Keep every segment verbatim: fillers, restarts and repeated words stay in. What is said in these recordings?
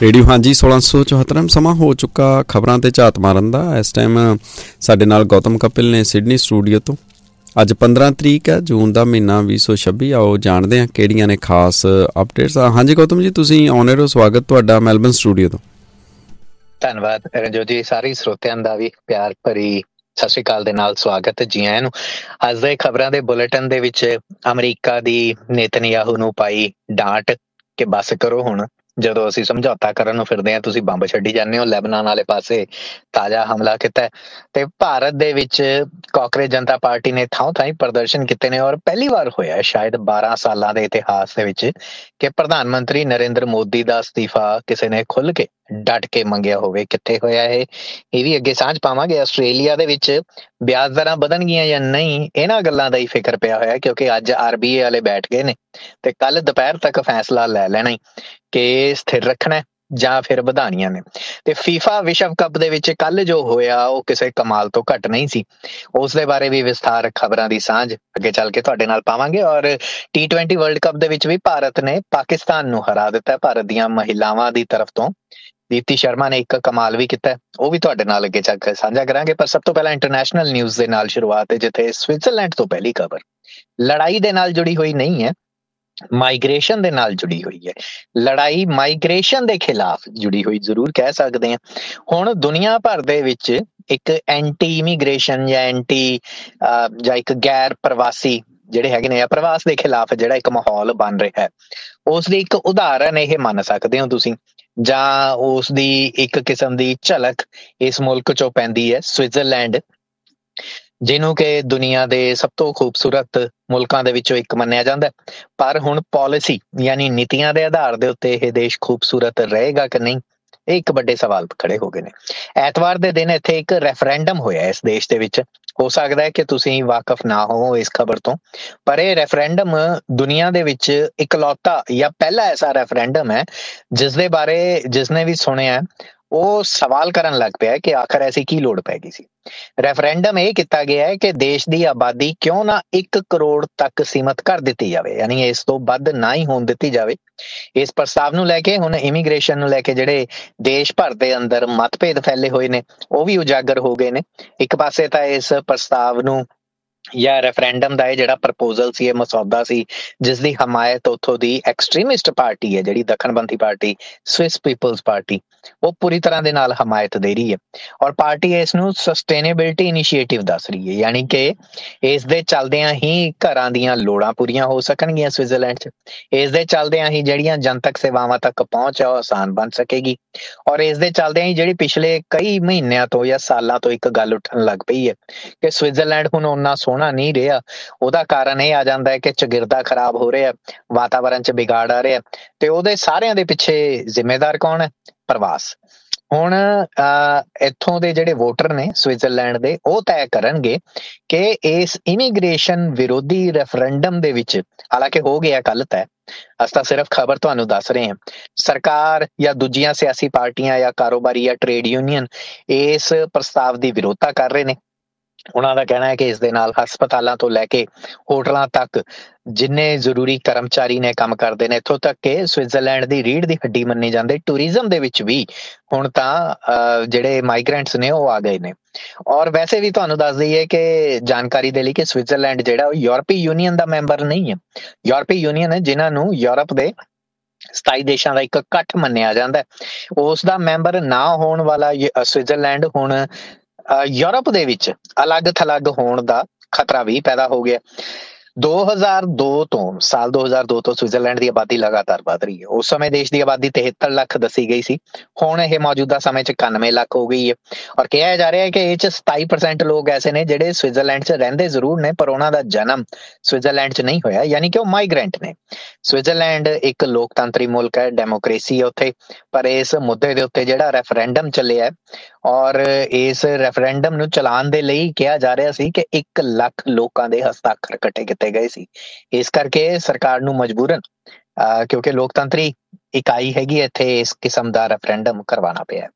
Radio ਹਾਂਜੀ ਸੋਲਾਂ ਸੌ ਚੌਹੱਤਰ ਸਮਾਂ ਹੋ ਚੁੱਕਾ ਖਬਰਾਂ ਤੇ ਝਾਤ ਮਾਰਨ ਦਾ। ਇਸ ਟਾਈਮ ਸਾਡੇ ਨਾਲ ਗੌਤਮ ਕਪਿਲ ਨੇ ਸਿਡਨੀ ਸਟੂਡੀਓ ਤੋਂ। ਅੱਜ ਪੰਦਰਾਂ ਤਰੀਕ ਹੈ ਜੂਨ ਦਾ ਮਹੀਨਾ ਵੀਹ ਸੌ ਛੱਬੀ। ਆਓ ਜਾਣਦੇ ਹਾਂ ਕਿਹੜੀਆਂ ਨੇ ਖਾਸ ਅਪਡੇਟਸ। ਹਾਂਜੀ ਗੌਤਮ ਜੀ, ਤੁਸੀਂ ਆਉਣੇ ਰਹੋ। ਸਵਾਗਤ ਤੁਹਾਡਾ ਮੈਲਬਨ ਸਟੂਡੀਓ ਤੋਂ। ਧੰਨਵਾਦ ਰਣਜੋਤ ਜੀ। ਸਾਰੇ ਸਰੋਤਿਆਂ ਦਾ ਵੀ ਪਿਆਰ ਭਰੀ ਸਤਿ ਸ਼੍ਰੀ ਅਕਾਲ ਦੇ ਨਾਲ ਸਵਾਗਤ ਜੀ ਆਇਆਂ ਨੂੰ। ਅੱਜ ਦੇ ਖਬਰਾਂ ਦੇ ਬੁਲੇਟਿਨ ਦੇ ਵਿੱਚ ਅਮਰੀਕਾ ਦੀ ਨੇਤਨਯਾਹੂ ਨੂੰ ਪਾਈ ਡਾਂਟ ਕਿ ਬਸ ਕਰੋ ਹੁਣ, ਜਦੋਂ ਅਸੀਂ ਸਮਝੌਤਾ ਕਰਨ ਨੂੰ ਫਿਰਦੇ ਹਾਂ ਤੁਸੀਂ ਬੰਬ ਛੱਡੀ ਜਾਂਦੇ ਹੋ। ਲੈਬਨਾਨ ਵਾਲੇ ਪਾਸੇ ਤਾਜ਼ਾ ਹਮਲਾ ਕੀਤਾ ਤੇ ਭਾਰਤ ਦੇ ਵਿੱਚ ਕਾਂਗਰਸ ਜਨਤਾ ਪਾਰਟੀ ਨੇ ਥਾਂ ਥਾਂ ਪ੍ਰਦਰਸ਼ਨ ਕੀਤੇ ਨੇ। ਔਰ ਪਹਿਲੀ ਵਾਰ ਹੋਇਆ ਸ਼ਾਇਦ ਬਾਰਾਂ ਸਾਲਾਂ ਦੇ ਇਤਿਹਾਸ ਦੇ ਵਿੱਚ ਕਿ ਪ੍ਰਧਾਨ ਮੰਤਰੀ ਨਰਿੰਦਰ ਮੋਦੀ ਦਾ ਅਸਤੀਫਾ ਕਿਸੇ ਨੇ ਖੁੱਲ ਕੇ ਡਟ ਕੇ ਮੰਗਿਆ ਹੋਵੇ। ਕਿੱਥੇ ਹੋਇਆ ਇਹ ਇਹ ਵੀ ਅੱਗੇ ਸਾਂਝ ਪਾਵਾਂਗੇ। ਆਸਟ੍ਰੇਲੀਆ ਦੇ ਵਿੱਚ ਵਿਆਜ ਦਰਾਂ ਵਧਣਗੀਆਂ ਜਾਂ ਨਹੀਂ, ਇਹਨਾਂ ਗੱਲਾਂ ਦਾ ਹੀ ਫਿਕਰ ਪਿਆ ਹੋਇਆ, ਕਿਉਂਕਿ ਅੱਜ ਆਰ ਬੀ ਆਈ ਵਾਲੇ ਬੈਠ ਗਏ ਨੇ ਤੇ ਕੱਲ ਦੁਪਹਿਰ ਤੱਕ ਫੈਸਲਾ ਲੈ ਲੈਣਾ ਕਿ ਸਥਿਰ ਰੱਖਣਾ ਜਾਂ ਫਿਰ ਵਧਾਣੀਆਂ ਨੇ। ਤੇ ਫੀਫਾ ਵਿਸ਼ਵ ਕੱਪ ਦੇ ਵਿੱਚ ਕੱਲ ਜੋ ਹੋਇਆ ਉਹ ਕਿਸੇ ਕਮਾਲ ਤੋਂ ਘੱਟ ਨਹੀਂ ਸੀ। ਉਸ ਦੇ ਬਾਰੇ ਵੀ ਵਿਸਥਾਰ ਖਬਰਾਂ ਦੀ ਸਾਂਝ ਅੱਗੇ ਚੱਲ ਕੇ ਤੁਹਾਡੇ ਨਾਲ ਪਾਵਾਂਗੇ। ਔਰ ਟੀ ਟਵੈਂਟੀ ਵਰਲਡ ਕੱਪ ਦੇ ਵਿੱਚ ਵੀ ਭਾਰਤ ਨੇ ਪਾਕਿਸਤਾਨ ਨੂੰ ਹਰਾ ਦਿੱਤਾ। ਭਾਰਤ ਦੀਆਂ ਮਹਿਲਾਵਾਂ ਦੀ ਤਰਫ ਤੋਂ ਦੀਪਤੀ ਸ਼ਰਮਾ ਨੇ ਇੱਕ ਕਮਾਲ ਵੀ ਕੀਤਾ, ਉਹ ਵੀ ਤੁਹਾਡੇ ਨਾਲ ਅੱਗੇ ਚੱਲ ਕੇ ਸਾਂਝਾ ਕਰਾਂਗੇ। ਪਰ ਸਭ ਤੋਂ ਪਹਿਲਾਂ ਇੰਟਰਨੈਸ਼ਨਲ ਨਿਊਜ਼ ਦੇ ਨਾਲ ਸ਼ੁਰੂਆਤ ਹੈ, ਜਿੱਥੇ ਸਵਿਟਜ਼ਰਲੈਂਡ ਤੋਂ ਪਹਿਲੀ ਖਬਰ ਲੜਾਈ ਦੇ ਨਾਲ ਜੁੜੀ ਹੋਈ ਨਹੀਂ ਹੈ, ਮਾਈਗ੍ਰੇਸ਼ਨ ਦੇ ਨਾਲ ਜੁੜੀ ਹੋਈ ਹੈ। ਲੜਾਈ ਮਾਈਗ੍ਰੇਸ਼ਨ ਦੇ ਖਿਲਾਫ ਜੁੜੀ ਹੋਈ ਜ਼ਰੂਰ ਕਹਿ ਸਕਦੇ ਹਾਂ। ਹੁਣ ਦੁਨੀਆ ਭਰ ਦੇ ਵਿੱਚ ਇੱਕ ਐਂਟੀ ਇਮੀਗ੍ਰੇਸ਼ਨ ਜਾਂ ਐਂਟੀ ਜਾਂ ਇੱਕ ਗੈਰ ਪ੍ਰਵਾਸੀ ਜਿਹੜੇ ਹੈਗੇ ਨੇ ਪ੍ਰਵਾਸ ਦੇ ਖਿਲਾਫ ਜਿਹੜਾ ਇੱਕ ਮਾਹੌਲ ਬਣ ਰਿਹਾ ਹੈ, ਉਸ ਦੀ ਇੱਕ ਉਦਾਹਰਨ ਇਹ ਮੰਨ ਸਕਦੇ ਹੋ ਤੁਸੀਂ, ਜਾਂ ਉਸ ਦੀ ਇੱਕ ਕਿਸਮ ਦੀ ਝਲਕ ਇਸ ਮੁਲਕ ਚੋਂ ਪੈਂਦੀ ਹੈ ਸਵਿਟਜ਼ਰਲੈਂਡ, ਜਿਹਨੂੰ ਕਿ ਦੁਨੀਆ ਦੇ ਸਭ ਤੋਂ ਖੂਬਸੂਰਤ ਮੁਲਕਾਂ ਦੇ ਵਿੱਚੋਂ ਇੱਕ ਮੰਨਿਆ ਜਾਂਦਾ। ਪਰ ਹੁਣ ਪਾਲਿਸੀ ਯਾਨੀ ਨੀਤੀਆਂ ਦੇ ਆਧਾਰ ਦੇ ਉੱਤੇ ਇਹ ਦੇਸ਼ ਖੂਬਸੂਰਤ ਰਹੇਗਾ ਕਿ ਨਹੀਂ, ਇਹ ਇੱਕ ਵੱਡੇ ਸਵਾਲ ਖੜੇ ਹੋ ਗਏ ਨੇ। ਐਤਵਾਰ ਦੇ ਦਿਨ ਇੱਥੇ ਇੱਕ ਰੈਫਰੈਂਡਮ ਹੋਇਆ ਇਸ ਦੇਸ਼ ਦੇ ਵਿੱਚ। ਹੋ ਸਕਦਾ ਹੈ ਕਿ ਤੁਸੀਂ ਵਾਕਫ ਨਾ ਹੋ ਇਸ ਖਬਰ ਤੋਂ, ਪਰ ਇਹ ਰੈਫਰੈਂਡਮ ਦੁਨੀਆ ਦੇ ਵਿੱਚ ਇਕਲੌਤਾ ਜਾਂ ਪਹਿਲਾ ਐਸਾ ਰੈਫਰੈਂਡਮ ਹੈ ਜਿਸ ਦੇ ਬਾਰੇ ਜਿਸਨੇ ਵੀ ਸੁਣਿਆ ਉਹ ਸਵਾਲ ਕਰਨ ਲੱਗ ਪਿਆ ਕਿ ਆਖਰ ਐਸੀ ਕੀ ਲੋੜ ਪੈ ਗਈ ਸੀ। ਰੈਫਰੈਂਡਮ ਇਹ ਕੀਤਾ ਗਿਆ ਹੈ ਕਿ ਦੇਸ਼ ਦੀ ਆਬਾਦੀ ਕਿਉਂ ਨਾ ਇੱਕ ਕਰੋੜ ਤੱਕ ਸੀਮਤ ਕਰ ਦਿੱਤੀ ਜਾਵੇ, ਯਾਨੀ ਇਸ ਤੋਂ ਵੱਧ ਨਾ ਹੀ ਹੋਣ ਦਿੱਤੀ ਜਾਵੇ। ਇਸ ਪ੍ਰਸਤਾਵ ਨੂੰ ਲੈ ਕੇ ਹੁਣ ਇਮੀਗ੍ਰੇਸ਼ਨ ਨੂੰ ਲੈ ਕੇ ਜਿਹੜੇ ਦੇਸ਼ ਭਰ ਦੇ ਅੰਦਰ ਮਤਭੇਦ ਫੈਲੇ ਹੋਏ ਨੇ ਉਹ ਵੀ ਉਜਾਗਰ ਹੋ ਗਏ ਨੇ। ਇੱਕ ਪਾਸੇ ਤਾਂ ਇਸ ਪ੍ਰਸਤਾਵ ਨੂੰ ਜਾਂ ਰੈਫਰੈਂਡਮ ਦਾ ਇਹ ਜਿਹੜਾ ਪ੍ਰਪੋਜ਼ਲ ਸੀ, ਇਹ ਮਸੌਦਾ ਸੀ, ਜਿਸ ਦੀ ਹਮਾਇਤ ਉੱਥੋਂ ਦੀ ਐਕਸਟ੍ਰੀਮਿਸਟ ਪਾਰਟੀ ਹੈ ਜਿਹੜੀ ਦੱਖਣਪੰਥੀ ਪਾਰਟੀ ਸਵਿਸ ਪੀਪਲਸ ਪਾਰਟੀ, ਉਹ ਪੂਰੀ ਤਰ੍ਹਾਂ ਦੇ ਨਾਲ ਹਮਾਇਤ ਦੇ ਰਹੀ ਹੈ। ਔਰ ਪਾਰਟੀ ਇਸ ਨੂੰ ਸਸਟੇਨੇਬਿਲਿਟੀ ਇਨੀਸ਼ੀਏਟਿਵ ਦੱਸ ਰਹੀ ਹੈ, ਯਾਨੀ ਕਿ ਇਸ ਦੇ ਚੱਲਦਿਆਂ ਹੀ ਘਰਾਂ ਦੀਆਂ ਲੋੜਾਂ ਪੂਰੀਆਂ ਹੋ ਸਕਣਗੀਆਂ ਸਵਿਟਜ਼ਰਲੈਂਡ 'ਚ। ਇਸ ਦੇ ਚੱਲਦਿਆਂ ਹੀ ਜਿਹੜੀਆਂ ਜਨਤਕ ਸੇਵਾਵਾਂ ਤੱਕ ਪਹੁੰਚ ਆ ਉਹ ਆਸਾਨ ਬਣ ਸਕੇਗੀ। ਔਰ ਇਸ ਦੇ ਚੱਲਦਿਆਂ ਹੀ ਜਿਹੜੀ ਪਿਛਲੇ ਕਈ ਮਹੀਨਿਆਂ ਤੋਂ ਜਾਂ ਸਾਲਾਂ ਤੋਂ ਇੱਕ ਗੱਲ ਉੱਠਣ ਲੱਗ ਪਈ ਹੈ ਕਿ ਸਵਿਟਜ਼ਰਲੈਂਡ ਹੁਣ ਓਨਾ ਸੋਹਣਾ ਨਹੀਂ ਰਿਹਾ। ਉਹਦਾ ਕਾਰਨ ਇਹ ਆ ਜਾਂਦਾ ਹੈ ਕਿ ਚੌਗਿਰਦਾ ਖਰਾਬ ਹੋ ਰਿਹਾ, ਵਾਤਾਵਰਨ 'ਚ ਵਿਗਾੜ ਆ ਰਿਹਾ, ਤੇ ਉਹਦੇ ਸਾਰਿਆਂ ਦੇ ਪਿੱਛੇ ਜ਼ਿੰਮੇਦਾਰ ਕੌਣ ਹੈ? ਪ੍ਰਵਾਸ। ਹੁਣ ਅਹ ਇੱਥੋਂ ਦੇ ਜਿਹੜੇ ਵੋਟਰ ਨੇ ਸਵਿਟਜ਼ਰਲੈਂਡ ਦੇ, ਉਹ ਤੈਅ ਕਰਨਗੇ ਕਿ ਇਸ ਇਮੀਗ੍ਰੇਸ਼ਨ ਵਿਰੋਧੀ ਰੈਫਰੈਂਡਮ ਦੇ ਵਿੱਚ, ਹਾਲਾਂਕਿ ਹੋ ਗਿਆ ਕੱਲ ਤੈਅ, ਅਸੀਂ ਤਾਂ ਸਿਰਫ ਖਬਰ ਤੁਹਾਨੂੰ ਦੱਸ ਰਹੇ ਹਾਂ, ਸਰਕਾਰ ਜਾਂ ਦੂਜੀਆਂ ਸਿਆਸੀ ਪਾਰਟੀਆਂ ਜਾਂ ਕਾਰੋਬਾਰੀ ਜਾਂ ਟ੍ਰੇਡ ਯੂਨੀਅਨ ਇਸ ਪ੍ਰਸਤਾਵ ਦੀ ਵਿਰੋਧਤਾ ਕਰ ਰਹੇ ਨੇ। ਉਹਨਾਂ ਦਾ ਕਹਿਣਾ ਹੈ ਕਿ ਇਸ ਦੇ ਨਾਲ ਹਸਪਤਾਲਾਂ ਤੋਂ ਲੈ ਕੇ ਹੋਟਲਾਂ ਤੱਕ ਜਿੰਨੇ ਜ਼ਰੂਰੀ ਕਰਮਚਾਰੀ ਨੇ ਕੰਮ ਕਰਦੇ ਨੇ, ਇੱਥੋਂ ਤੱਕ ਕਿ ਸਵਿਟਜ਼ਰਲੈਂਡ ਦੀ ਰੀੜ੍ਹ ਦੀ ਹੱਡੀ ਮੰਨੀ ਜਾਂਦੀ ਟੂਰਿਜ਼ਮ ਦੇ ਵਿੱਚ ਵੀ ਹੁਣ ਤਾਂ ਜਿਹੜੇ ਮਾਈਗਰੈਂਟਸ ਨੇ ਉਹ ਆ ਗਏ ਨੇ। ਔਰ ਵੈਸੇ ਵੀ ਤੁਹਾਨੂੰ ਦੱਸ ਦਈਏ ਕਿ ਜਾਣਕਾਰੀ ਦੇ ਲਈ ਕਿ ਸਵਿਟਜ਼ਰਲੈਂਡ ਜਿਹੜਾ ਉਹ ਯੂਰਪੀ ਯੂਨੀਅਨ ਦਾ ਮੈਂਬਰ ਨਹੀਂ ਹੈ। ਯੂਰਪੀ ਯੂਨੀਅਨ ਹੈ ਜਿਨ੍ਹਾਂ ਨੂੰ ਯੂਰਪ ਦੇ ਸਤਾਈ ਦੇਸ਼ਾਂ ਦਾ ਇੱਕ ਇਕੱਠ ਮੰਨਿਆ ਜਾਂਦਾ, ਉਸ ਦਾ ਮੈਂਬਰ ਨਾ ਹੋਣ ਵਾਲਾ ਸਵਿਟਜ਼ਰਲੈਂਡ ਹੁਣ ਯੂਰਪ ਦੇ ਵਿੱਚ ਅਲੱਗ ਥਲੱਗ ਹੋਣ ਦਾ ਖਤਰਾ ਵੀ ਪੈਦਾ ਹੋ ਗਿਆ। ਦੋ ਹਜ਼ਾਰ ਦੋ ਤੋਂ ਸਾਲ ਦੋ ਹਜ਼ਾਰ ਦੋ ਤੋਂ ਸਵਿਟਜ਼ਰਲੈਂਡ ਦੀ ਆਬਾਦੀ ਲਗਾਤਾਰ ਵੱਧ ਰਹੀ ਹੈ। ਉਸ ਸਮੇਂ ਦੇਸ਼ ਦੀ ਆਬਾਦੀ ਤਿਹੱਤਰ ਲੱਖ ਦੱਸੀ ਗਈ ਸੀ, ਹੁਣ ਇਹ ਮੌਜੂਦਾ ਸਮੇਂ 'ਚ ਇਕਾਨਵੇਂ ਲੱਖ ਹੋ ਗਈ ਹੈ। ਔਰ ਕਿਹਾ ਜਾ ਰਿਹਾ ਹੈ ਕਿ ਇਹ 'ਚ ਸਤਾਈ ਪਰਸੈਂਟ ਲੋਕ ਐਸੇ ਨੇ ਜਿਹੜੇ ਸਵਿਟਜ਼ਰਲੈਂਡ 'ਚ ਰਹਿੰਦੇ ਜ਼ਰੂਰ ਨੇ ਪਰ ਉਹਨਾਂ ਦਾ ਜਨਮ ਸਵਿਟਜ਼ਰਲੈਂਡ 'ਚ ਨਹੀਂ ਹੋਇਆ, ਯਾਨੀ ਕਿ ਉਹ ਮਾਈਗਰੈਂਟ ਨੇ। ਸਵਿਟਜ਼ਰਲੈਂਡ ਇੱਕ ਲੋਕਤੰਤਰੀ ਮੁਲਕ ਹੈ, ਡੈਮੋਕ੍ਰੇਸੀ ਹੈ ਉੱਥੇ, ਪਰ ਇਸ ਮੁੱਦੇ ਦੇ ਉੱਤੇ ਜਿਹੜਾ ਰੈਫਰੈਂਡਮ ਚੱਲਿਆ ਔਰ ਇਸ ਰੈਫਰੈਂਡਮ ਨੂੰ ਚਲਾਉਣ ਦੇ ਲਈ ਕਿਹਾ ਜਾ ਰਿਹਾ ਸੀ ਕਿ ਇੱਕ ਲੱਖ ਲੋਕਾਂ ਦੇ ਹਸਤਾਖਰ ਇਕੱਠੇ ਕੀਤੇ ਗਏ ਸੀ। ਇਸ ਕਰਕੇ ਸਰਕਾਰ ਨੂੰ ਮਜਬੂਰਨ ਅਹ ਕਿਉਂਕਿ ਲੋਕਤੰਤਰੀ ਇਕਾਈ ਹੈਗੀ ਇੱਥੇ, ਇਸ ਕਿਸਮ ਦਾ ਰੈਫਰੈਂਡਮ ਕਰਵਾਉਣਾ ਪਿਆ।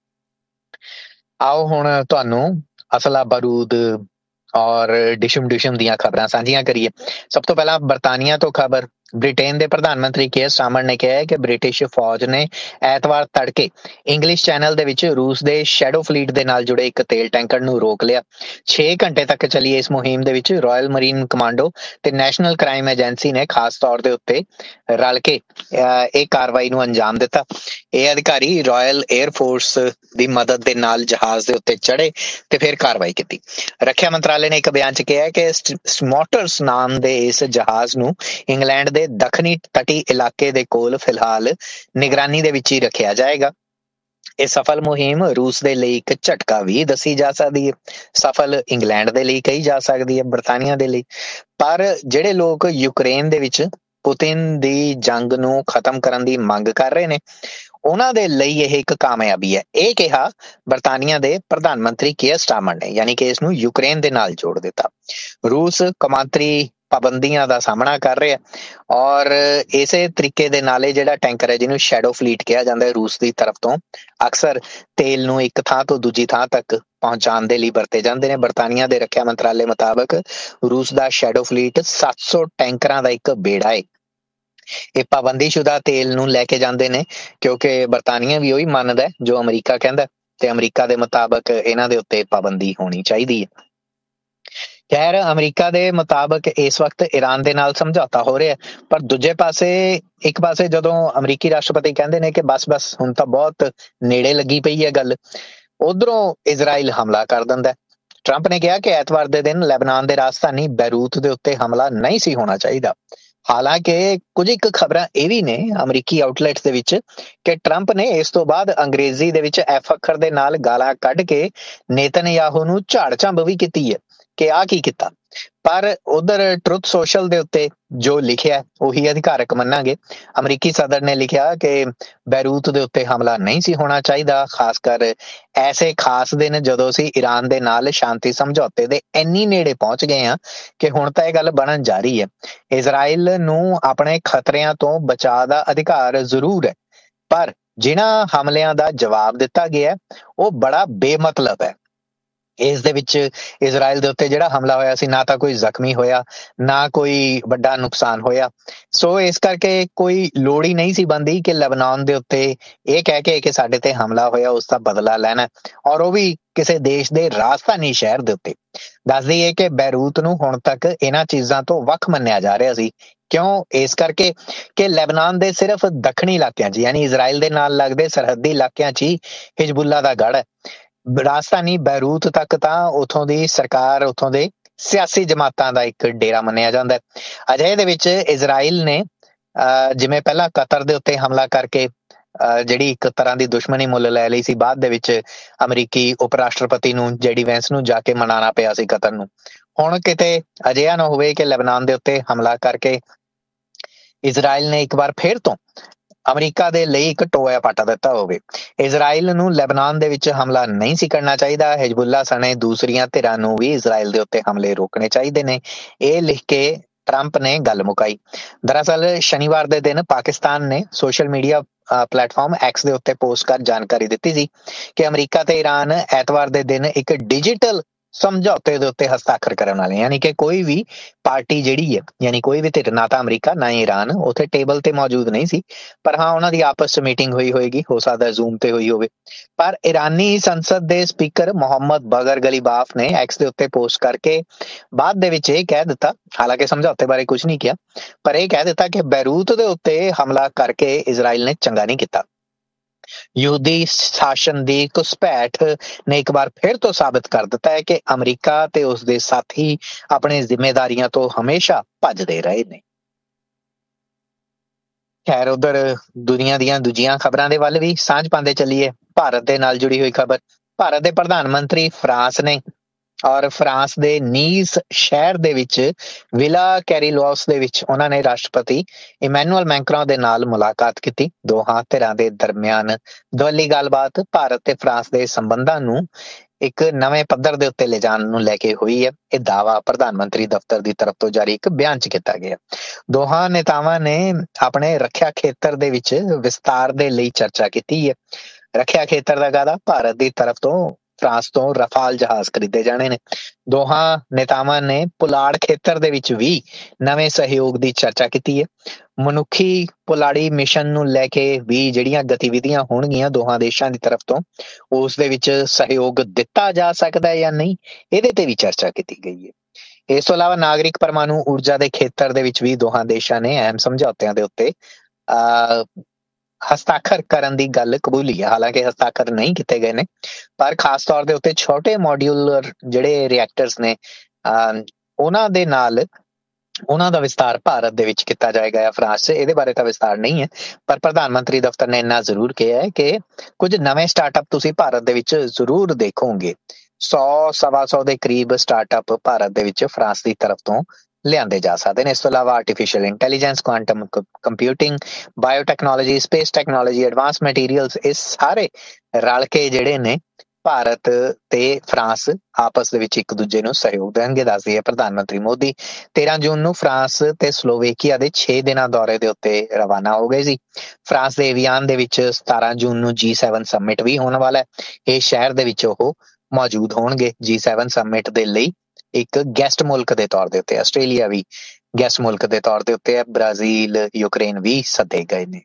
ਆਓ ਹੁਣ ਤੁਹਾਨੂੰ ਅਸਲਾ ਬਾਰੂਦ ਔਰ ਡਿਸ਼ਮ ਡਿਸ਼ਮ ਦੀਆਂ ਖਬਰਾਂ ਸਾਂਝੀਆਂ ਕਰੀਏ। ਸਭ ਤੋਂ ਪਹਿਲਾਂ ਬਰਤਾਨੀਆ ਤੋਂ ਖਬਰ ਬ੍ਰਿਟੇਨ ਦੇ ਪ੍ਰਧਾਨ ਮੰਤਰੀ ਕੇਅਰ ਸਟਾਰਮਰ ਨੇ ਕਿਹਾ ਹੈ ਕਿ ਬ੍ਰਿਟਿਸ਼ ਫੌਜ ਨੇ ਐਤਵਾਰ ਤੜਕੇ ਇੰਗਲਿਸ਼ ਚੈਨਲ ਦੇ ਵਿੱਚ ਰੂਸ ਦੇ ਸ਼ੈਡੋ ਫਲੀਟ ਦੇ ਨਾਲ ਜੁੜੇ ਇੱਕ ਤੇਲ ਟੈਂਕਰ ਨੂੰ ਰੋਕ ਲਿਆ। ਛੇ ਘੰਟੇ ਤੱਕ ਚੱਲੀ ਇਸ ਮੁਹਿੰਮ ਦੇ ਵਿੱਚ ਰਾਇਲ ਮਰੀਨ ਕਮਾਂਡੋ ਤੇ ਨੈਸ਼ਨਲ ਕ੍ਰਾਈਮ ਏਜੰਸੀ ਨੇ ਖਾਸ ਤੌਰ ਦੇ ਉੱਤੇ ਰਲ ਕੇ ਇਹ ਕਾਰਵਾਈ ਨੂੰ ਅੰਜਾਮ ਦਿੱਤਾ। ਇਹ ਅਧਿਕਾਰੀ ਰਾਇਲ 에ਅਰ ਫੋਰਸ ਦੀ ਮਦਦ ਦੇ ਨਾਲ ਜਹਾਜ਼ ਦੇ ਉੱਤੇ ਚੜੇ ਤੇ ਫਿਰ ਕਾਰਵਾਈ ਕੀਤੀ। ਰੱਖਿਆ ਮੰਤਰਾਲੇ ਨੇ ਇੱਕ ਬਿਆਨ 'ਚ ਕਿਹਾ ਕਿ ਸਮੌਟਰਸ ਨਾਮ ਦੇ ਇਸ ਜਹਾਜ਼ ਨੂੰ ਇੰਗਲੈਂਡ ਦੇ ਦੱਖਣੀ ਤਟੀ ਇਲਾਕੇ ਦੇ ਕੋਲ ਫਿਲਹਾਲ ਨਿਗਰਾਨੀ ਦੇ ਵਿੱਚ ਹੀ ਰੱਖਿਆ ਜਾਏਗਾ। ਇਹ ਸਫਲ ਮੁਹਿੰਮ ਰੂਸ ਦੇ ਲਈ ਇੱਕ ਝਟਕਾ ਵੀ ਦੱਸੀ ਜਾ ਸਕਦੀ ਹੈ, ਸਫਲ ਇੰਗਲੈਂਡ ਦੇ ਲਈ ਕਹੀ ਜਾ ਸਕਦੀ ਹੈ, ਬਰਤਾਨੀਆ ਦੇ ਲਈ। ਪਰ ਜਿਹੜੇ ਲੋਕ ਯੂਕਰੇਨ ਦੇ ਵਿੱਚ ਪੁਤਿਨ ਦੀ ਜੰਗ ਨੂੰ ਖਤਮ ਕਰਨ ਦੀ ਮੰਗ ਕਰ ਰਹੇ ਨੇ, ਉਹਨਾਂ ਦੇ ਲਈ ਇਹ ਇੱਕ ਕਾਮਯਾਬੀ ਹੈ। ਇਹ ਕਿਹਾ ਬਰਤਾਨੀਆ ਦੇ ਪ੍ਰਧਾਨ ਮੰਤਰੀ ਕੇਅਰ ਸਟਾਰਮਰ ਨੇ, ਯਾਨੀ ਕਿ ਇਸ ਨੂੰ ਯੂਕਰੇਨ ਦੇ ਨਾਲ ਜੋੜ ਦਿੱਤਾ। ਰੂਸ ਕੌਮਾਂਤਰੀ ਪਾਬੰਦੀਆਂ ਦਾ ਸਾਹਮਣਾ ਕਰ ਰਿਹਾ ਔਰ ਇਸੇ ਤਰੀਕੇ ਦੇ ਨਾਲ ਇਹ ਜਿਹੜਾ ਟੈਂਕਰ ਹੈ, ਜਿਹਨੂੰ ਸ਼ੈਡੋ ਫਲੀਟ ਕਿਹਾ ਜਾਂਦਾ ਹੈ, ਰੂਸ ਦੀ ਤਰਫ ਤੋਂ ਅਕਸਰ ਤੇਲ ਨੂੰ ਇੱਕ ਥਾਂ ਤੋਂ ਦੂਜੀ ਥਾਂ ਤੱਕ ਪਹੁੰਚਾਉਣ ਦੇ ਲਈ ਵਰਤੇ ਜਾਂਦੇ ਨੇ। ਬਰਤਾਨੀਆ ਦੇ ਰੱਖਿਆ ਮੰਤਰਾਲੇ ਮੁਤਾਬਕ ਰੂਸ ਦਾ ਸ਼ੈਡੋ ਫਲੀਟ ਸੱਤ ਸੌ ਟੈਂਕਰਾਂ ਦਾ ਇੱਕ ਬੇੜਾ ਹੈ। ਇਹ ਪਾਬੰਦੀਸ਼ੁਦਾ ਤੇਲ ਨੂੰ ਲੈ ਕੇ ਜਾਂਦੇ ਨੇ ਕਿਉਂਕਿ ਬਰਤਾਨੀਆ ਵੀ ਉਹੀ ਮੰਨਦਾ ਜੋ ਅਮਰੀਕਾ ਕਹਿੰਦਾ, ਤੇ ਅਮਰੀਕਾ ਦੇ ਮੁਤਾਬਕ ਇਹਨਾਂ ਦੇ ਉੱਤੇ ਪਾਬੰਦੀ ਹੋਣੀ ਚਾਹੀਦੀ ਹੈ। ਖੈਰ, ਅਮਰੀਕਾ ਦੇ ਮੁਤਾਬਕ ਇਸ ਵਕਤ ਈਰਾਨ ਦੇ ਨਾਲ ਸਮਝੌਤਾ ਹੋ ਰਿਹਾ, ਪਰ ਦੂਜੇ ਪਾਸੇ ਇੱਕ ਪਾਸੇ ਜਦੋਂ ਅਮਰੀਕੀ ਰਾਸ਼ਟਰਪਤੀ ਕਹਿੰਦੇ ਨੇ ਕਿ ਬਸ ਬਸ ਹੁਣ ਤਾਂ ਬਹੁਤ ਨੇੜੇ ਲੱਗੀ ਪਈ ਹੈ ਗੱਲ, ਉਧਰੋਂ ਇਜ਼ਰਾਈਲ ਹਮਲਾ ਕਰ ਦਿੰਦਾ। ਟਰੰਪ ਨੇ ਕਿਹਾ ਕਿ ਐਤਵਾਰ ਦੇ ਦਿਨ ਲੈਬਨਾਨ ਦੇ ਰਾਜਧਾਨੀ ਬੈਰੂਤ ਦੇ ਉੱਤੇ ਹਮਲਾ ਨਹੀਂ ਸੀ ਹੋਣਾ ਚਾਹੀਦਾ। ਹਾਲਾਂਕਿ ਕੁਝ ਇੱਕ ਖਬਰਾਂ ਇਹ ਵੀ ਨੇ ਅਮਰੀਕੀ ਆਊਟਲੈਟਸ ਦੇ ਵਿੱਚ ਕਿ ਟਰੰਪ ਨੇ ਇਸ ਤੋਂ ਬਾਅਦ ਅੰਗਰੇਜ਼ੀ ਦੇ ਵਿੱਚ ਐਫ ਅੱਖਰ ਦੇ ਨਾਲ ਗਾਲਾਂ ਕੱਢ ਕੇ ਨੇਤਨਯਾਹੂ ਨੂੰ ਝਾੜ ਝੰਬ ਵੀ ਕੀਤੀ ਹੈ ਕਿ ਆਹ ਕੀ ਕੀਤਾ। ਪਰ ਉਧਰ ਟਰੁਥ ਸੋਸ਼ਲ ਦੇ ਉੱਤੇ ਜੋ ਲਿਖਿਆ ਉਹੀ ਅਧਿਕਾਰਕ ਮੰਨਾਂਗੇ। ਅਮਰੀਕੀ ਸਦਰ ਨੇ ਲਿਖਿਆ ਕਿ ਬੈਰੂਤ ਦੇ ਉੱਤੇ ਹਮਲਾ ਨਹੀਂ ਸੀ ਹੋਣਾ ਚਾਹੀਦਾ, ਖਾਸ ਕਰ ਐਸੇ ਖਾਸ ਦਿਨ ਜਦੋਂ ਅਸੀਂ ਈਰਾਨ ਦੇ ਨਾਲ ਸ਼ਾਂਤੀ ਸਮਝੌਤੇ ਦੇ ਇੰਨੀ ਨੇੜੇ ਪਹੁੰਚ ਗਏ ਹਾਂ ਕਿ ਹੁਣ ਤਾਂ ਇਹ ਗੱਲ ਬਣਨ ਜਾ ਰਹੀ ਹੈ। ਇਜ਼ਰਾਈਲ ਨੂੰ ਆਪਣੇ ਖਤਰਿਆਂ ਤੋਂ ਬਚਾਅ ਦਾ ਅਧਿਕਾਰ ਜ਼ਰੂਰ ਹੈ, ਪਰ ਜਿਨ੍ਹਾਂ ਹਮਲਿਆਂ ਦਾ ਜਵਾਬ ਦਿੱਤਾ ਗਿਆ ਉਹ ਬੜਾ ਬੇਮਤਲਬ ਹੈ। ਇਸ ਦੇ ਵਿੱਚ ਇਜ਼ਰਾਈਲ ਦੇ ਉੱਤੇ ਜਿਹੜਾ ਹਮਲਾ ਹੋਇਆ ਸੀ, ਨਾ ਤਾਂ ਕੋਈ ਜ਼ਖਮੀ ਹੋਇਆ, ਨਾ ਕੋਈ ਵੱਡਾ ਨੁਕਸਾਨ ਹੋਇਆ। ਸੋ ਇਸ ਕਰਕੇ ਕੋਈ ਲੋੜ ਹੀ ਨਹੀਂ ਸੀ ਬਣਦੀ ਕਿ ਲੈਬਨਾਨ ਦੇ ਉੱਤੇ ਇਹ ਕਹਿ ਕੇ ਕਿ ਸਾਡੇ ਤੇ ਹਮਲਾ ਹੋਇਆ ਉਸ ਦਾ ਬਦਲਾ ਲੈਣਾ, ਔਰ ਉਹ ਵੀ ਕਿਸੇ ਦੇਸ਼ ਦੇ ਰਾਜਧਾਨੀ ਸ਼ਹਿਰ ਦੇ ਉੱਤੇ। ਦੱਸ ਦਈਏ ਕਿ ਬੈਰੂਤ ਨੂੰ ਹੁਣ ਤੱਕ ਇਹਨਾਂ ਚੀਜ਼ਾਂ ਤੋਂ ਵੱਖ ਮੰਨਿਆ ਜਾ ਰਿਹਾ ਸੀ। ਕਿਉਂ? ਇਸ ਕਰਕੇ ਕਿ ਲੈਬਨਾਨ ਦੇ ਸਿਰਫ ਦੱਖਣੀ ਇਲਾਕਿਆਂ 'ਚ, ਯਾਨੀ ਇਜ਼ਰਾਈਲ ਦੇ ਨਾਲ ਲੱਗਦੇ ਸਰਹੱਦੀ ਇਲਾਕਿਆਂ 'ਚ ਹੀ ਹਿਜ਼ਬੁੱਲਾ ਦਾ ਗੜ੍ਹ ਹੈ। ਰਾਜਧਾਨੀ ਬੈਰੂਤ ਤੱਕ ਤਾਂ ਉਥੋਂ ਦੀ ਸਰਕਾਰ, ਉਥੋਂ ਦੇ ਸਿਆਸੀ ਜਮਾਤਾਂ ਦਾ ਇੱਕ ਡੇਰਾ ਮੰਨਿਆ ਜਾਂਦਾ ਹੈ। ਅਜਿਹੇ ਦੇ ਵਿੱਚ ਇਜ਼ਰਾਈਲ ਨੇ ਅਹ ਜਿਵੇਂ ਪਹਿਲਾਂ ਕਤਰ ਦੇ ਉੱਤੇ ਹਮਲਾ ਕਰਕੇ ਅਹ ਜਿਹੜੀ ਇੱਕ ਤਰ੍ਹਾਂ ਦੀ ਦੁਸ਼ਮਣੀ ਮੁੱਲ ਲੈ ਲਈ ਸੀ, ਬਾਅਦ ਦੇ ਵਿੱਚ ਅਮਰੀਕੀ ਉਪ ਰਾਸ਼ਟਰਪਤੀ ਨੂੰ ਜੇਡੀ ਵੈਂਸ ਨੂੰ ਜਾ ਕੇ ਮਨਾਉਣਾ ਪਿਆ ਸੀ ਕਤਰ ਨੂੰ। ਹੁਣ ਕਿਤੇ ਅਜਿਹਾ ਨਾ ਹੋਵੇ ਕਿ ਲੈਬਨਾਨ ਦੇ ਉੱਤੇ ਹਮਲਾ ਕਰਕੇ ਇਜ਼ਰਾਈਲ ਨੇ ਇੱਕ ਵਾਰ ਫਿਰ ਤੋਂ ਅਮਰੀਕਾ ਦੇ ਲਈ ਇੱਕ ਟੋਇਆ ਪੱਟ ਦਿੱਤਾ ਹੋਵੇ। ਇਜ਼ਰਾਈਲ ਨੂੰ ਲੈਬਨਾਨ ਦੇ ਵਿੱਚ ਹਮਲਾ ਨਹੀਂ ਸੀ ਕਰਨਾ ਚਾਹੀਦਾ। ਹਿਜ਼ਬੁੱਲਾ ਸਣੇ ਦੂਸਰੀਆਂ ਧਿਰਾਂ ਨੂੰ ਵੀ ਇਜ਼ਰਾਈਲ ਦੇ ਉੱਤੇ ਹਮਲੇ ਰੋਕਣੇ ਚਾਹੀਦੇ ਨੇ। ਇਹ ਲਿਖ ਕੇ ਟਰੰਪ ਨੇ ਗੱਲ ਮੁਕਾਈ। ਦਰਅਸਲ ਸ਼ਨੀਵਾਰ ਦੇ ਦਿਨ ਪਾਕਿਸਤਾਨ ਨੇ ਸੋਸ਼ਲ ਮੀਡੀਆ ਪਲੇਟਫਾਰਮ ਐਕਸ ਦੇ ਉੱਤੇ ਪੋਸਟ ਕਰ ਜਾਣਕਾਰੀ ਦਿੱਤੀ ਸੀ ਕਿ ਅਮਰੀਕਾ ਤੇ ਈਰਾਨ ਐਤਵਾਰ ਦੇ ਦਿਨ ਇੱਕ ਡਿਜੀਟਲ ਸਮਝੌਤੇ ਦੇ ਉੱਤੇ ਹਸਤਾਖਰ ਕਰਨ ਵਾਲੇ, ਯਾਨੀ ਕਿ ਕੋਈ ਵੀ ਪਾਰਟੀ ਜਿਹੜੀ ਹੈ, ਯਾਨੀ ਕੋਈ ਵੀ ਧਿਰ, ਨਾ ਤਾਂ ਅਮਰੀਕਾ ਨਾ ਈਰਾਨ ਉੱਥੇ ਟੇਬਲ ਤੇ ਮੌਜੂਦ ਨਹੀਂ ਸੀ, ਪਰ ਹਾਂ ਉਹਨਾਂ ਦੀ ਆਪਸ 'ਚ ਮੀਟਿੰਗ ਹੋਈ ਹੋਏਗੀ, ਹੋ ਸਕਦਾ ਜ਼ੂਮ ਤੇ ਹੋਈ ਹੋਵੇ। ਪਰ ਇਰਾਨੀ ਸੰਸਦ ਦੇ ਸਪੀਕਰ ਮੁਹੰਮਦ ਬਗਰ ਗਲੀਬਾਫ ਨੇ ਐਕਸ ਦੇ ਉੱਤੇ ਪੋਸਟ ਕਰਕੇ ਬਾਅਦ ਦੇ ਵਿੱਚ ਇਹ ਕਹਿ ਦਿੱਤਾ, ਹਾਲਾਂਕਿ ਸਮਝੌਤੇ ਬਾਰੇ ਕੁਝ ਨਹੀਂ ਕਿਹਾ, ਪਰ ਇਹ ਕਹਿ ਦਿੱਤਾ ਕਿ ਬੈਰੂਤ ਦੇ ਉੱਤੇ ਹਮਲਾ ਕਰਕੇ ਇਜ਼ਰਾਈਲ ਨੇ ਚੰਗਾ ਨਹੀਂ ਕੀਤਾ। ਯਹੂਦੀ ਸ਼ਾਸਨ ਦੀ ਘੁਸਪੈਠ ਨੇ ਇੱਕ ਵਾਰ ਫਿਰ ਤੋਂ ਸਾਬਿਤ ਕਰ ਦਿੱਤਾ ਹੈ ਕਿ ਅਮਰੀਕਾ ਤੇ ਉਸਦੇ ਸਾਥੀ ਆਪਣੇ ਜ਼ਿੰਮੇਵਾਰੀਆਂ ਤੋਂ ਹਮੇਸ਼ਾ ਭੱਜਦੇ ਰਹੇ ਨੇ। ਖੈਰ, ਉਧਰ ਦੁਨੀਆ ਦੀਆਂ ਦੂਜੀਆਂ ਖਬਰਾਂ ਦੇ ਵੱਲ ਵੀ ਸਾਂਝ ਪਾਉਂਦੇ ਚੱਲੀਏ। ਭਾਰਤ ਦੇ ਨਾਲ ਜੁੜੀ ਹੋਈ ਖਬਰ, ਭਾਰਤ ਦੇ ਪ੍ਰਧਾਨ ਮੰਤਰੀ ਫਰਾਂਸ ਨੇ ਔਰ ਫਰਾਂਸ ਦੇ ਨੀਸ ਸ਼ਹਿਰ ਦੇ ਵਿੱਚ ਵਿਲਾ ਕੈਰੀਲੋਸ ਦੇ ਵਿੱਚ ਉਹਨਾਂ ਨੇ ਰਾਸ਼ਟਰਪਤੀ ਇਮੈਨੂਅਲ ਮੈਕਰੋਨ ਦੇ ਨਾਲ ਮੁਲਾਕਾਤ ਕੀਤੀ। ਦੋਹਾਂ ਧਿਰਾਂ ਦੇ ਦਰਮਿਆਨ ਦੁਵੱਲੀ ਗੱਲਬਾਤ ਭਾਰਤ ਤੇ ਫਰਾਂਸ ਦੇ ਸੰਬੰਧਾਂ ਨੂੰ ਇੱਕ ਨਵੇਂ ਪੱਧਰ ਦੇ ਉੱਤੇ ਲਿਜਾਣ ਨੂੰ ਲੈ ਕੇ ਹੋਈ ਹੈ। ਇਹ ਦਾਅਵਾ ਪ੍ਰਧਾਨ ਮੰਤਰੀ ਦਫ਼ਤਰ ਦੀ ਤਰਫ ਤੋਂ ਜਾਰੀ ਇੱਕ ਬਿਆਨ 'ਚ ਕੀਤਾ ਗਿਆ। ਦੋਹਾਂ ਨੇਤਾਵਾਂ ਨੇ ਆਪਣੇ ਰੱਖਿਆ ਖੇਤਰ ਦੇ ਵਿੱਚ ਵਿਸਤਾਰ ਦੇ ਲਈ ਚਰਚਾ ਕੀਤੀ ਹੈ। ਰੱਖਿਆ ਖੇਤਰ ਦਾ ਗਾਦਾ ਭਾਰਤ ਦੀ ਤਰਫ ਤੋਂ ਫਰਾਂਸ ਤੋਂ ਰਫਾਲ ਜਹਾਜ਼ ਖਰੀਦੇ ਜਾਣੇ ਨੇ। ਦੋਹਾਂ ਨੇਤਾਵਾਂ ਨੇ ਪੁਲਾੜ ਖੇਤਰ ਦੇ ਵਿੱਚ ਵੀ ਨਵੇਂ ਸਹਿਯੋਗ ਦੀ ਚਰਚਾ ਕੀਤੀ ਹੈ। ਮਨੁੱਖੀ ਪੁਲਾੜੀ ਮਿਸ਼ਨ ਨੂੰ ਲੈ ਕੇ ਵੀ ਜਿਹੜੀਆਂ ਗਤੀਵਿਧੀਆਂ ਹੋਣਗੀਆਂ ਦੋਹਾਂ ਦੇਸ਼ਾਂ ਦੀ ਤਰਫ ਤੋਂ, ਉਸ ਦੇ ਵਿੱਚ ਸਹਿਯੋਗ ਦਿੱਤਾ ਜਾ ਸਕਦਾ ਹੈ ਜਾਂ ਨਹੀਂ, ਇਹਦੇ ਤੇ ਵੀ ਚਰਚਾ ਕੀਤੀ ਗਈ ਹੈ। ਇਸ ਤੋਂ ਇਲਾਵਾ ਨਾਗਰਿਕ ਪਰਮਾਣੂ ਊਰਜਾ ਦੇ ਖੇਤਰ ਦੇ ਵਿੱਚ ਵੀ ਦੋਹਾਂ ਦੇਸ਼ਾਂ ਨੇ ਅਹਿਮ ਸਮਝੌਤਿਆਂ ਦੇ ਉੱਤੇ ਅਹ ਹਸਤਾਖਰ ਕਰਨ ਦੀ ਗੱਲ ਕਬੂਲੀ ਹੈ। ਹਾਲਾਂਕਿ ਹਸਤਾਖਰ ਨਹੀਂ ਕੀਤੇ ਗਏ ਨੇ, ਪਰ ਖਾਸ ਤੌਰ ਦੇ ਉੱਤੇ ਛੋਟੇ ਮੋਡਿਊਲਰ ਜਿਹੜੇ ਰਿਐਕਟਰਸ ਨੇ ਅਹ ਉਹਨਾਂ ਦੇ ਨਾਲ ਉਹਨਾਂ ਦਾ ਵਿਸਤਾਰ ਭਾਰਤ ਦੇ ਵਿੱਚ ਕੀਤਾ ਜਾਏਗਾ ਜਾਂ ਫਰਾਂਸ 'ਚ, ਇਹਦੇ ਬਾਰੇ ਤਾਂ ਵਿਸਤਾਰ ਨਹੀਂ ਹੈ। ਪਰ ਪ੍ਰਧਾਨ ਮੰਤਰੀ ਦਫ਼ਤਰ ਨੇ ਇੰਨਾ ਜ਼ਰੂਰ ਕਿਹਾ ਹੈ ਕਿ ਕੁਝ ਨਵੇਂ ਸਟਾਰਟਅਪ ਤੁਸੀਂ ਭਾਰਤ ਦੇ ਵਿੱਚ ਜ਼ਰੂਰ ਦੇਖੋਗੇ। ਸੌ ਸਵਾ ਸੌ ਦੇ ਕਰੀਬ ਸਟਾਰਟਅਪ ਭਾਰਤ ਦੇ ਵਿੱਚ ਫਰਾਂਸ ਦੀ ਤਰਫ ਤੋਂ ਲਿਆਂਦੇ ਜਾ ਸਕਦੇ ਨੇ। ਇਸ ਤੋਂ ਇਲਾਵਾ artificial intelligence, quantum computing, biotechnology, space technology, advance materials, ਇਹ ਸਾਰੇ ਰਲ ਕੇ ਜਿਹੜੇ ਨੇ ਭਾਰਤ ਤੇ ਫਰਾਂਸ ਆਪਸ ਦੇ ਵਿੱਚ ਇੱਕ ਦੂਜੇ ਨੂੰ ਸਹਿਯੋਗ ਦੇਣਗੇ, ਦੱਸਦੀ ਹੈ ਪ੍ਰਧਾਨ ਮੰਤਰੀ ਮੋਦੀ। ਤੇਰਾਂ ਜੂਨ ਨੂੰ ਫਰਾਂਸ ਤੇ ਸਲੋਵੇਕੀਆ ਦੇ ਛੇ ਦਿਨਾਂ ਦੌਰੇ ਦੇ ਉੱਤੇ ਰਵਾਨਾ ਹੋ ਗਏ ਸੀ। ਫਰਾਂਸ ਦੇ ਏਵੀਆਨ ਦੇ ਵਿੱਚ ਸਤਾਰਾਂ ਜੂਨ ਨੂੰ ਜੀ ਸੈਵਨ ਸਮਿਟ ਵੀ ਹੋਣ ਵਾਲਾ ਹੈ। ਇਹ ਸ਼ਹਿਰ ਦੇ ਵਿੱਚ ਉਹ ਮੌਜੂਦ ਹੋਣਗੇ ਜੀ ਸੈਵਨ ਸਮਿਟ ਦੇ ਲਈ ਇੱਕ ਗੈਸਟ ਮੁਲਕ ਦੇ ਤੌਰ ਦੇ ਉੱਤੇ। ਆਸਟ੍ਰੇਲੀਆ ਵੀ ਗੈਸਟ ਮੁਲਕ ਦੇ ਤੌਰ ਦੇ ਉੱਤੇ ਹੈ। ਬ੍ਰਾਜ਼ੀਲ, ਯੂਕਰੇਨ ਵੀ ਸੱਦੇ ਗਏ ਨੇ।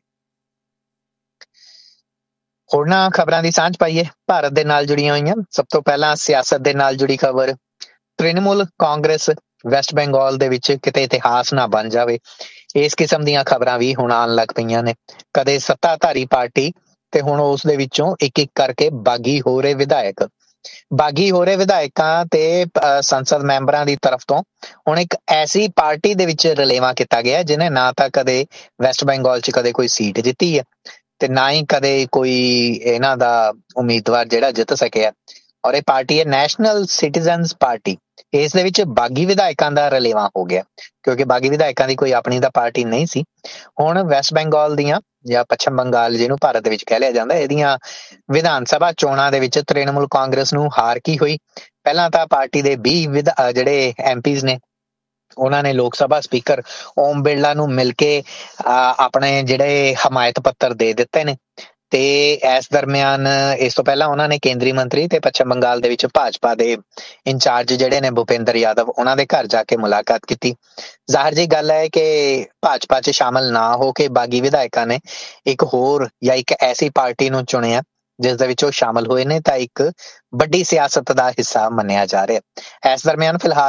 ਹੋਰਨਾਂ ਖਬਰਾਂ ਦੀ ਸਾਂਝ ਪਾਈਏ ਭਾਰਤ ਦੇ ਨਾਲ ਜੁੜੀਆਂ ਹੋਈਆਂ। ਸਭ ਤੋਂ ਪਹਿਲਾਂ ਸਿਆਸਤ ਦੇ ਨਾਲ ਜੁੜੀ ਖਬਰ, ਤ੍ਰਿਣਮੂਲ ਕਾਂਗਰਸ ਵੈਸਟ ਬੰਗਾਲ ਦੇ ਵਿੱਚ ਕਿਤੇ ਇਤਿਹਾਸ ਨਾ ਬਣ ਜਾਵੇ, ਇਸ ਕਿਸਮ ਦੀਆਂ ਖਬਰਾਂ ਵੀ ਹੁਣ ਆਉਣ ਲੱਗ ਪਈਆਂ ਨੇ। ਕਦੇ ਸੱਤਾਧਾਰੀ ਪਾਰਟੀ ਤੇ ਹੁਣ ਉਸ ਦੇ ਵਿੱਚੋਂ ਇੱਕ ਇੱਕ ਕਰਕੇ ਬਾਗੀ ਹੋ ਰਹੇ ਵਿਧਾਇਕ ਬਾਗੀ ਹੋ ਰਹੇ ਵਿਧਾਇਕਾਂ ਤੇ ਸੰਸਦ ਮੈਂਬਰਾਂ ਦੀ ਤਰਫ ਤੋਂ ਹੁਣ ਇੱਕ ਐਸੀ ਪਾਰਟੀ ਦੇ ਵਿੱਚ ਰਲੇਵਾਂ ਕੀਤਾ ਗਿਆ ਜਿਹਨੇ ਨਾ ਤਾਂ ਕਦੇ ਵੈਸਟ ਬੰਗਾਲ 'ਚ ਕਦੇ ਕੋਈ ਸੀਟ ਜਿੱਤੀ ਹੈ ਤੇ ਨਾ ਹੀ ਕਦੇ ਕੋਈ ਇਹਨਾਂ ਦਾ ਉਮੀਦਵਾਰ ਜਿਹੜਾ ਜਿੱਤ ਸਕਿਆ। ਔਰ ਇਹ ਪਾਰਟੀ ਹੈ ਨੈਸ਼ਨਲ ਸਿਟੀਜ਼ਨਸ ਪਾਰਟੀ। ਇਸ ਦੇ ਵਿੱਚ ਬਾਗੀ ਵਿਧਾਇਕਾਂ ਦਾ ਰਲੇਵਾਂ ਹੋ ਗਿਆ ਕਿਉਂਕਿ ਬਾਗੀ ਵਿਧਾਇਕਾਂ ਦੀ ਕੋਈ ਆਪਣੀ ਤਾਂ ਪਾਰਟੀ ਨਹੀਂ ਸੀ। ਹੁਣ ਵੈਸਟ ਬੰਗਾਲ ਦੀਆਂ ਜਾਂ ਪੱਛਮ ਬੰਗਾਲ ਜਿਹਨੂੰ ਭਾਰਤ ਦੇ ਵਿੱਚ ਕਹਿ ਲਿਆ ਜਾਂਦਾ, ਇਹਦੀਆਂ ਵਿਧਾਨ ਸਭਾ ਚੋਣਾਂ ਦੇ ਵਿੱਚ ਤ੍ਰਿਣਮੂਲ ਕਾਂਗਰਸ ਨੂੰ ਹਾਰ ਕੀ ਹੋਈ। ਪਹਿਲਾਂ ਤਾਂ ਪਾਰਟੀ ਦੇ ਵੀਹ ਵਿਧਾ ਜਿਹੜੇ ਐਮਪੀਜ਼ ਨੇ ਉਹਨਾਂ ਨੇ ਲੋਕ ਸਭਾ ਸਪੀਕਰ ਓਮ ਬਿਰਲਾ ਨੂੰ ਮਿਲ ਕੇ ਆਪਣੇ ਜਿਹੜੇ ਹਮਾਇਤ ਪੱਤਰ ਦੇ ਦਿੱਤੇ ਨੇ ਤੇ ਇਸ ਦਰਮਿਆਨ ਇਸ ਤੋਂ ਪਹਿਲਾਂ ਉਹਨਾਂ ਨੇ ਕੇਂਦਰੀ ਮੰਤਰੀ ਤੇ ਪੱਛਮ ਬੰਗਾਲ ਦੇ ਵਿੱਚ ਭਾਜਪਾ ਦੇ ਇੰਚਾਰਜ ਜਿਹੜੇ ਨੇ ਭੁਪਿੰਦਰ ਯਾਦਵ, ਉਹਨਾਂ ਦੇ ਘਰ ਜਾ ਕੇ ਮੁਲਾਕਾਤ ਕੀਤੀ। ਜ਼ਾਹਿਰ ਜੀ ਗੱਲ ਹੈ ਕਿ ਭਾਜਪਾ 'ਚ ਸ਼ਾਮਲ ਨਾ ਹੋ ਕੇ ਬਾਗੀ ਵਿਧਾਇਕਾਂ ਨੇ ਇੱਕ ਹੋਰ ਜਾਂ ਇੱਕ ਐਸੀ ਪਾਰਟੀ ਨੂੰ ਚੁਣਿਆ ਜਿਸ ਦੇ ਵਿੱਚ ਉਹ ਸ਼ਾਮਲ ਹੋਏ ਨੇ ਤਾਂ ਇੱਕ ਵੱਡੀ ਸਿਆਸਤ ਦਾ ਹਿੱਸਾ ਮੰਨਿਆ ਜਾ ਰਿਹਾ। ਇਸ ਦਰਮਿਆਨ ਫਿਲਹਾਲ